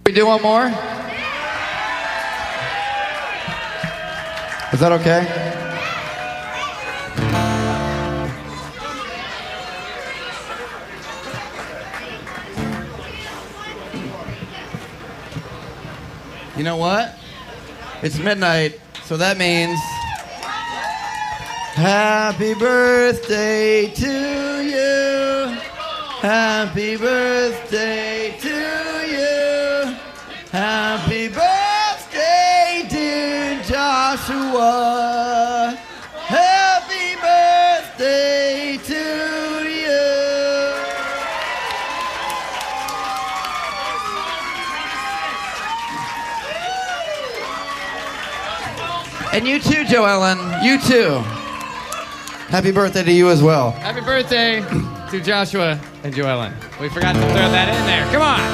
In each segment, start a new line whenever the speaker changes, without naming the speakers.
We do one more? Is that okay? You know what? It's midnight, so that means happy birthday to you. Happy birthday to you. Happy birthday, dear Joshua. Happy birthday to you. And you too, Joellen. You too. Happy birthday to you as well.
Happy birthday to Joshua and Joellen. We forgot to throw that in there. Come on.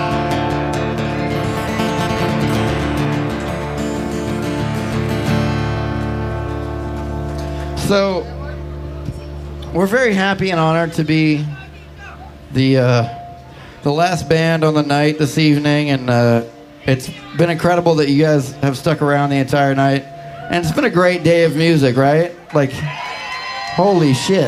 So, we're very happy and honored to be the last band on the night this evening, and it's been incredible that you guys have stuck around the entire night. And it's been a great day of music, right? Like, holy shit.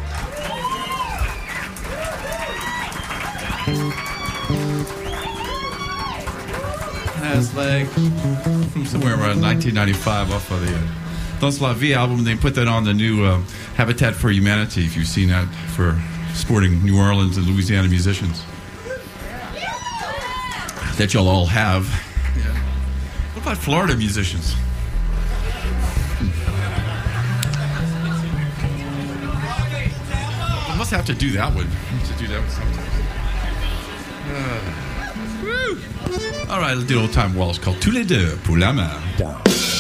It's like from somewhere around 1995 off of the Dans La Vie album. They put that on the new Habitat for Humanity, if you've seen that, for supporting New Orleans and Louisiana musicians. That y'all all have. Yeah. What about Florida musicians? I must have to do that one. To do that one sometimes. All right, let's do an old time waltz called Tous les deux pour la main.